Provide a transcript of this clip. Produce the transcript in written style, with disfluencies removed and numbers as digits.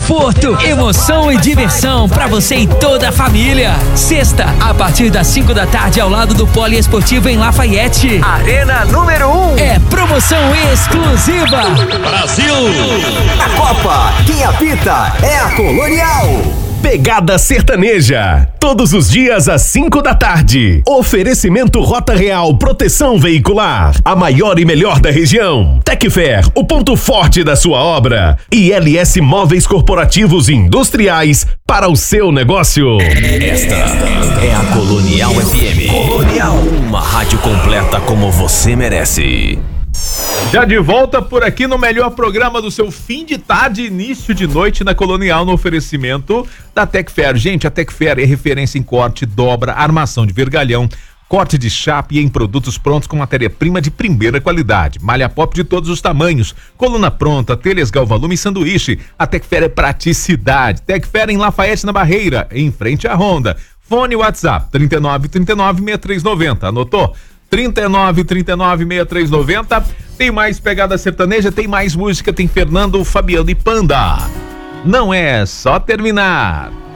conforto, emoção e diversão pra você e toda a família. Sexta, a partir das 5 da tarde, ao lado do Poliesportivo em Lafayette. Arena número 1. É promoção exclusiva. Brasil! A Copa, quem apita é a Colonial. Pegada Sertaneja, todos os dias às 5 da tarde. Oferecimento Rota Real Proteção Veicular, a maior e melhor da região. Tecfer, o ponto forte da sua obra. E LS Móveis Corporativos e Industriais para o seu negócio. Esta é a Colonial FM. Colonial, uma rádio completa como você merece. Já de volta por aqui no melhor programa do seu fim de tarde, início de noite na Colonial, no oferecimento da Tecfer. Gente, a Tecfer é referência em corte, dobra, armação de vergalhão, corte de chapa e em produtos prontos com matéria-prima de primeira qualidade. Malha pop de todos os tamanhos, coluna pronta, telhas galvalume e sanduíche. A Tecfer é praticidade. Tecfer em Lafayette, na Barreira, em frente à Honda. Fone WhatsApp 3939-6390. Anotou? 3939-6390. Tem mais pegada sertaneja, tem mais música, tem Fernando, Fabiano e Panda. Não é só terminar.